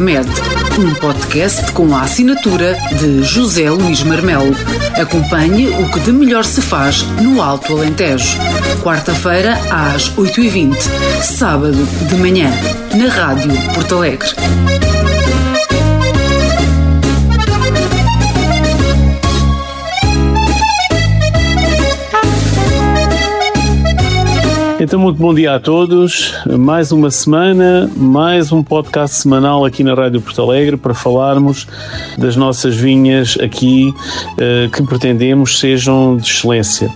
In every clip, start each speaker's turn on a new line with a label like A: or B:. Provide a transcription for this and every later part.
A: Mamed, um podcast com a assinatura de José Luís Marmelo. Acompanhe o que de melhor se faz no Alto Alentejo. Quarta-feira às 8h20, sábado de manhã, na Rádio Porto Alegre.
B: Então, muito bom dia a todos. Mais uma semana, mais um podcast semanal aqui na Rádio Porto Alegre para falarmos das nossas vinhas aqui que pretendemos sejam de excelência.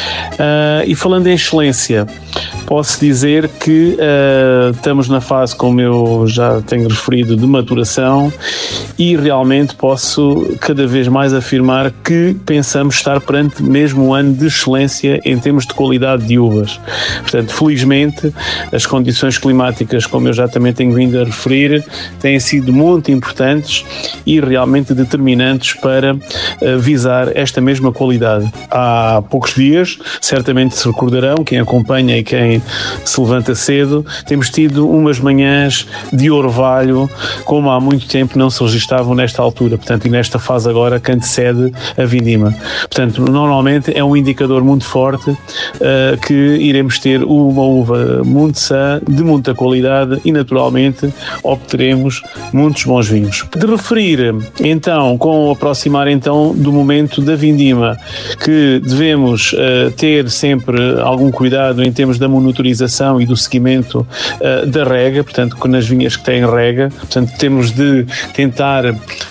B: E falando em excelência, posso dizer que estamos na fase, como eu já tenho referido, de maturação e realmente posso cada vez mais afirmar que pensamos estar perante mesmo um ano de excelência em termos de qualidade de uvas. Portanto, felizmente, as condições climáticas, como eu já também tenho vindo a referir, têm sido muito importantes e realmente determinantes para visar esta mesma qualidade. Há poucos dias, certamente se recordarão, quem acompanha e quem se levanta cedo, temos tido umas manhãs de orvalho como há muito tempo não se registavam nesta altura, portanto, e nesta fase agora que antecede a vindima. Portanto, normalmente é um indicador muito forte que iremos ter uma uva muito sã, de muita qualidade e naturalmente obteremos muitos bons vinhos. De referir, então, com o aproximar então do momento da vindima, que devemos ter sempre algum cuidado em termos da monitorização e do seguimento da rega, portanto, nas vinhas que têm rega, portanto, temos de tentar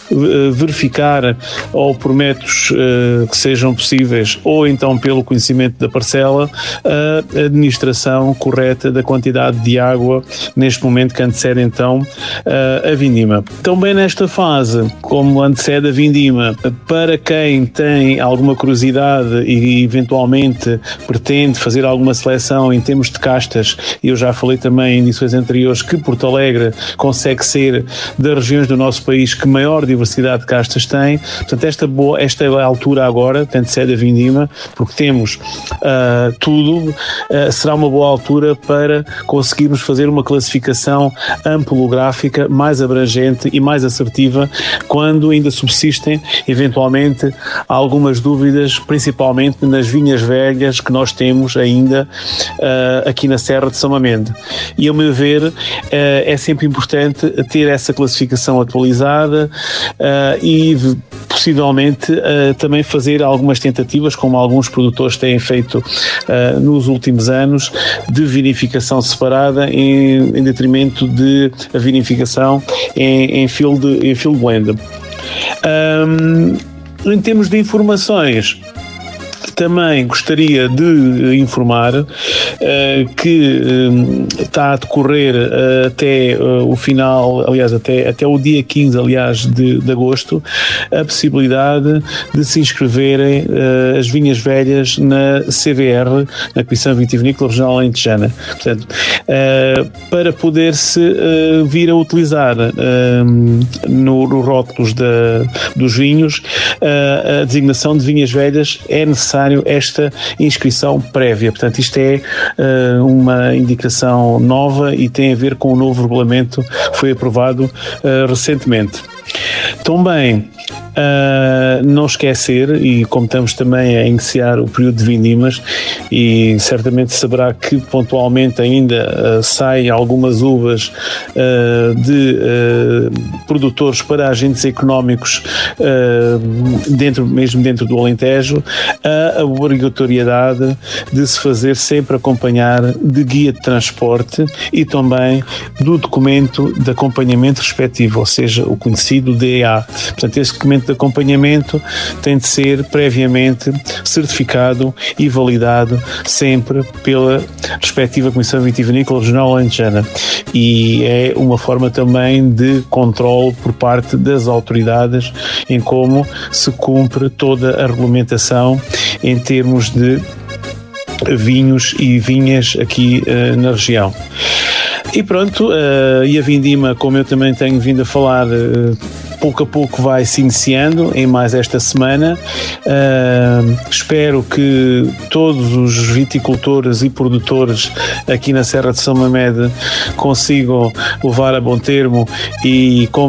B: verificar ou por métodos que sejam possíveis ou então pelo conhecimento da parcela a administração correta da quantidade de água neste momento que antecede então a vindima. Também nesta fase, como antecede a vindima, para quem tem alguma curiosidade e eventualmente pretende fazer alguma seleção em termos de castas, eu já falei também em edições anteriores que Porto Alegre consegue ser das regiões do nosso país que maior diversidade de castas tem. Portanto, esta altura agora, antecede a vindima, porque temos tudo, será uma boa altura para conseguirmos fazer uma classificação ampelográfica mais abrangente e mais assertiva quando ainda subsistem eventualmente algumas dúvidas, principalmente nas vinhas velhas que nós temos ainda aqui na Serra de São Mamede. E, ao meu ver, é sempre importante ter essa classificação atualizada e possivelmente também fazer algumas tentativas, como alguns produtores têm feito nos últimos anos, de vinificação separada em detrimento de a vinificação em field blend. Em termos de informações, também gostaria de informar que está a decorrer até o final, aliás, até o dia 15, aliás, de agosto, a possibilidade de se inscreverem as vinhas velhas na CVR, na Comissão Vitivinícola Regional Alentejana. Portanto, para poder-se vir a utilizar no rótulos dos vinhos a designação de vinhas velhas, é necessário esta inscrição prévia. Portanto, isto é uma indicação nova e tem a ver com o novo regulamento que foi aprovado recentemente. Também não esquecer, e como estamos também a iniciar o período de vindimas, e certamente saberá que pontualmente ainda saem algumas uvas de produtores para agentes económicos mesmo dentro do Alentejo, a obrigatoriedade de se fazer sempre acompanhar de guia de transporte e também do documento de acompanhamento respectivo, ou seja, o conhecido DEA. Portanto, esse documento de acompanhamento tem de ser previamente certificado e validado sempre pela respectiva Comissão Vitivinícola Regional Alentejana, e é uma forma também de controle por parte das autoridades em como se cumpre toda a regulamentação em termos de vinhos e vinhas aqui na região. E pronto, e a vindima, como eu também tenho vindo a falar, pouco a pouco vai se iniciando em mais esta semana. Espero que todos os viticultores e produtores aqui na Serra de São Mamede consigam levar a bom termo e